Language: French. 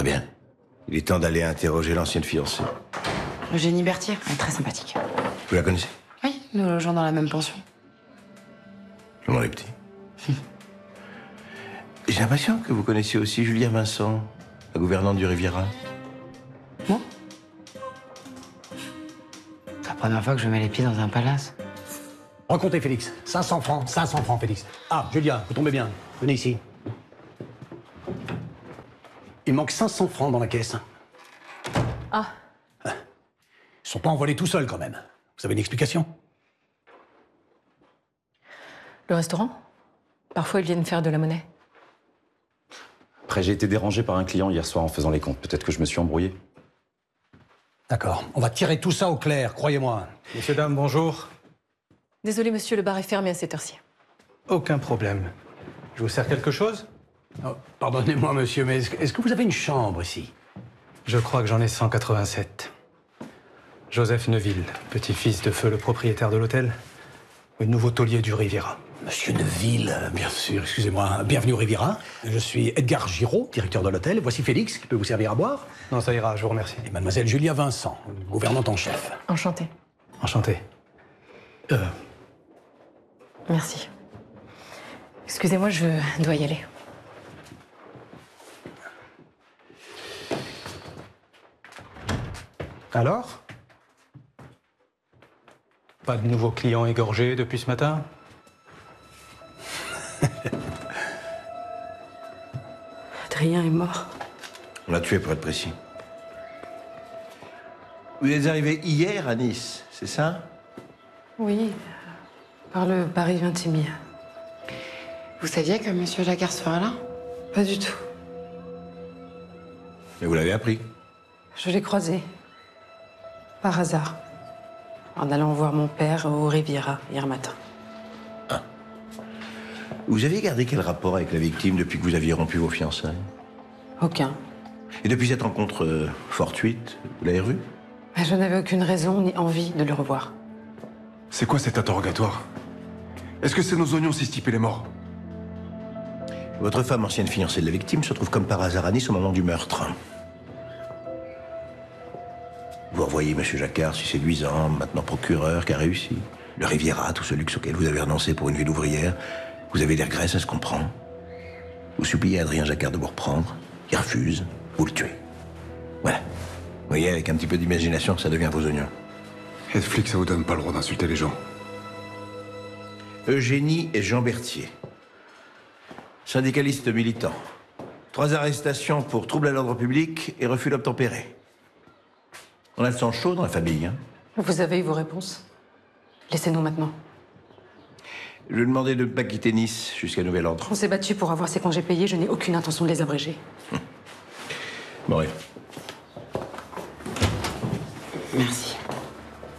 bien. Il est temps d'aller interroger l'ancienne fiancée. Eugénie Berthier, elle est très sympathique. Vous la connaissez? Oui, nous logeons dans la même pension. Comment les petits? J'ai l'impression que vous connaissiez aussi Julien Vincent, la gouvernante du Riviera. Moi? C'est la première fois que je mets les pieds dans un palace. Recomptez, Félix. 500 francs, Félix. Ah, Julien, vous tombez bien. Venez ici. Il manque 500 francs dans la caisse. Ah. Ils sont pas envolés tout seuls, quand même. Vous avez une explication? Le restaurant? Parfois, ils viennent faire de la monnaie. Après, j'ai été dérangé par un client hier soir en faisant les comptes. Peut-être que je me suis embrouillé. D'accord. On va tirer tout ça au clair, croyez-moi. Messieurs, dames, bonjour. Désolé, monsieur, le bar est fermé à cette heure-ci. Aucun problème. Je vous sers quelque chose? Oh, pardonnez-moi, monsieur, mais est-ce que vous avez une chambre ici? Je crois que j'en ai 187. Joseph Neuville, petit-fils de Feu, le propriétaire de l'hôtel, le nouveau taulier du Riviera. Monsieur Neuville, bien sûr, excusez-moi. Bienvenue au Riviera. Je suis Edgar Giraud, directeur de l'hôtel. Voici Félix, qui peut vous servir à boire. Non, ça ira, je vous remercie. Et mademoiselle Julia Vincent, gouvernante en chef. Enchantée. Enchanté. Merci. Excusez-moi, je dois y aller. Alors? Pas de nouveaux clients égorgés depuis ce matin? Adrien est mort. On l'a tué pour être précis. Vous êtes arrivé hier à Nice, c'est ça? Oui, par le Paris Vintimille. Vous saviez que Monsieur Jacquard sera là? Pas du tout. Mais vous l'avez appris. Je l'ai croisé. Par hasard. En allant voir mon père au Riviera hier matin. Vous aviez gardé quel rapport avec la victime depuis que vous aviez rompu vos fiançailles? Aucun. Et depuis cette rencontre fortuite, vous l'avez revu? Mais je n'avais aucune raison ni envie de le revoir. C'est quoi cet interrogatoire? Est-ce que c'est nos oignons si ce type est mort? Votre femme, ancienne fiancée de la victime, se trouve comme par hasard à Nice au moment du meurtre. Vous revoyez M. Jacquard, si séduisant, maintenant procureur, qui a réussi. Le Riviera, tout ce luxe auquel vous avez renoncé pour une vie d'ouvrière. Vous avez des regrets, ça se comprend. Vous suppliez Adrien Jacquard de vous reprendre. Il refuse, vous le tuez. Voilà. Vous voyez, avec un petit peu d'imagination, ça devient vos oignons. Être flic, ça vous donne pas le droit d'insulter les gens. Eugénie et Jean Berthier. Syndicalistes militants. 3 arrestations pour trouble à l'ordre public et refus d'obtempérer. On a le sang chaud dans la famille, hein. Vous avez eu vos réponses? Laissez-nous maintenant. Je lui demandais de ne pas quitter Nice jusqu'à nouvel ordre. On s'est battu pour avoir ces congés payés, je n'ai aucune intention de les abréger. Bon, oui. Merci.